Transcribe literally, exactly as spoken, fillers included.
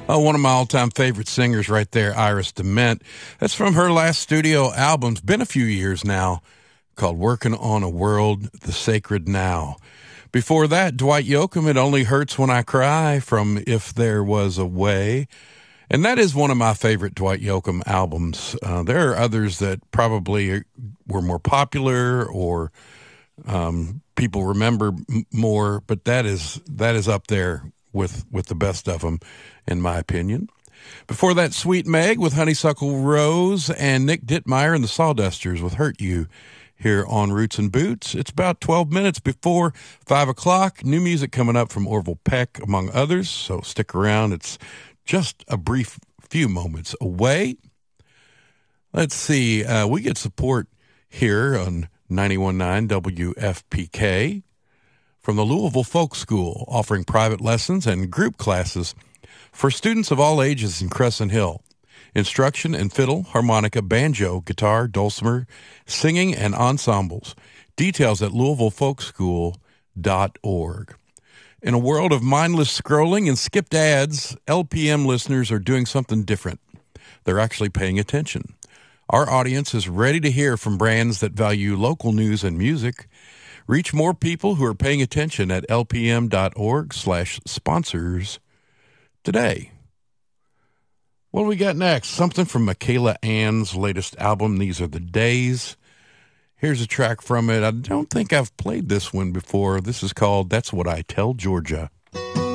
Oh, one of my all-time favorite singers right there, Iris DeMent. That's from her last studio album. It's been a few years now, called Working on a World, The Sacred Now. Before that, Dwight Yoakam, It Only Hurts When I Cry, from If There Was a Way. And that is one of my favorite Dwight Yoakam albums. Uh, there are others that probably were more popular or um, people remember m- more, but that is that is up there with, with the best of them, in my opinion. Before that, Sweet Meg with Honeysuckle Rose, and Nick Dittmeyer and the Sawdusters with Hurt You here on Roots and Boots. It's about twelve minutes before five o'clock. New music coming up from Orville Peck, among others, so stick around. It's just a brief few moments away. Let's see. Uh, we get support here on ninety-one point nine W F P K from the Louisville Folk School, offering private lessons and group classes for students of all ages in Crescent Hill. Instruction in fiddle, harmonica, banjo, guitar, dulcimer, singing, and ensembles. Details at louisville folk school dot org. In a world of mindless scrolling and skipped ads, L P M listeners are doing something different. They're actually paying attention. Our audience is ready to hear from brands that value local news and music. Reach more people who are paying attention at lpm.org slash sponsors today. What do we got next? Something from Michaela Ann's latest album, These Are the Days. Here's a track from it. I don't think I've played this one before. This is called That's What I Tell Georgia.